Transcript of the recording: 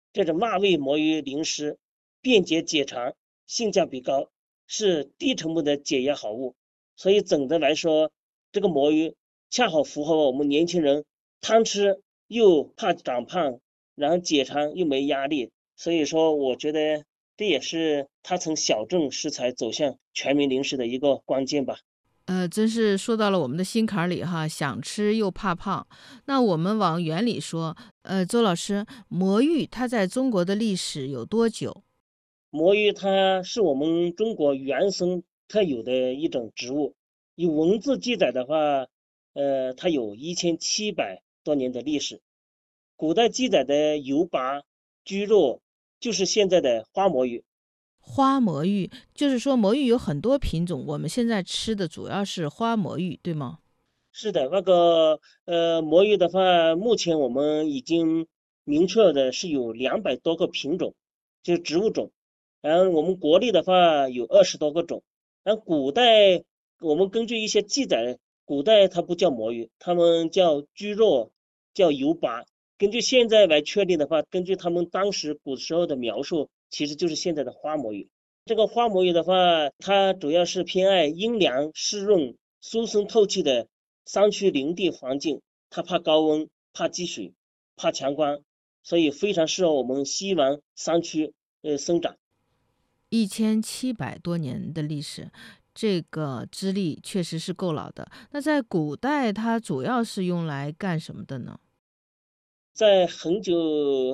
这种辣味魔芋零食便捷解馋，性价比高，是低成本的解压好物。所以总的来说，这个魔芋恰好符合我们年轻人贪吃又怕长胖，然后解馋又没压力。所以说，我觉得这也是它从小众食材走向全民零食的一个关键吧。 真是说到了我们的心坎儿里哈，想吃又怕胖。那我们往远里说，周老师，魔芋它在中国的历史有多久？ 魔芋它是我们中国原生特有的一种植物，以文字记载的话，它有1700多年的历史。古代记载的油拔、居肉，就是现在的花魔芋。 花魔芋，就是说魔芋有很多品种，我们现在吃的主要是花魔芋，对吗？ 是的，那个魔芋的话，目前我们已经明确的是有200多个品种，就是植物种。然后我们国内的话有20多个种。然后古代我们根据一些记载，古代它不叫魔芋，他们叫居肉，叫油拔。根据现在来确定的话，根据他们当时古时候的描述，其实就是现在的花魔芋。这个花魔芋的话，它主要是偏爱阴凉湿润、疏松透气的山区林地环境。它怕高温、怕积水、怕强光，所以非常适合我们西南山区生长。 1700多年的历史，这个资历确实是够老的。那在古代，它主要是用来干什么的呢？ 在很久